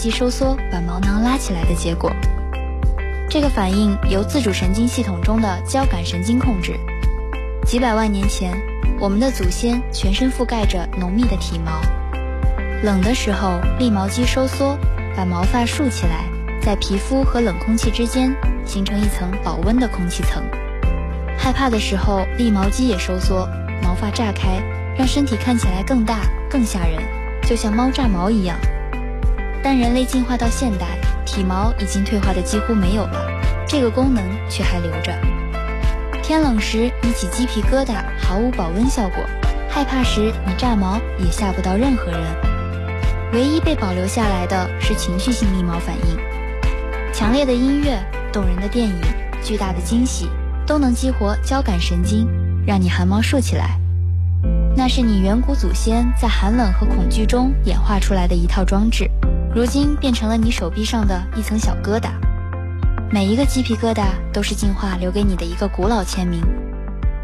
肌收缩把毛囊拉起来的结果。这个反应由自主神经系统中的交感神经控制。几百万年前，我们的祖先全身覆盖着浓密的体毛，冷的时候立毛肌收缩，把毛发竖起来，在皮肤和冷空气之间形成一层保温的空气层。害怕的时候立毛肌也收缩，毛发炸开，让身体看起来更大更吓人，就像猫炸毛一样。但人类进化到现代，体毛已经退化的几乎没有了，这个功能却还留着。天冷时你起鸡皮疙瘩毫无保温效果，害怕时你炸毛也吓不到任何人。唯一被保留下来的是情绪性立毛反应。强烈的音乐、动人的电影、巨大的惊喜都能激活交感神经，让你汗毛竖起来。那是你远古祖先在寒冷和恐惧中演化出来的一套装置，如今变成了你手臂上的一层小疙瘩。每一个鸡皮疙瘩都是进化留给你的一个古老签名。